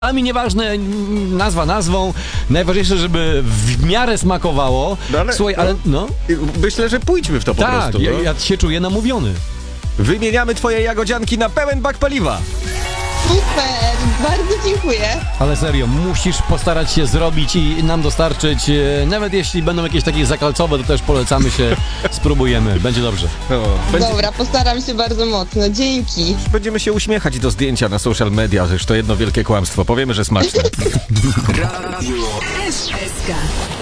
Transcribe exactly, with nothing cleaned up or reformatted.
A mi nieważne, nazwa nazwą, najważniejsze, żeby w miarę smakowało. No ale, Słuchaj, ale no... Myślę, że pójdźmy w to po Tak, prostu. ja, no. ja się czuję namówiony. Wymieniamy twoje jagodzianki na pełen bak paliwa. Super, bardzo dziękuję. Ale serio, musisz postarać się zrobić i nam dostarczyć. e, Nawet jeśli będą jakieś takie zakalcowe, to też polecamy się, spróbujemy. Będzie dobrze. No, będzie, Dobra, postaram się bardzo mocno, dzięki. będziemy się uśmiechać do zdjęcia na social media, że to jedno wielkie kłamstwo. Powiemy, że smaczne. Radio S S K.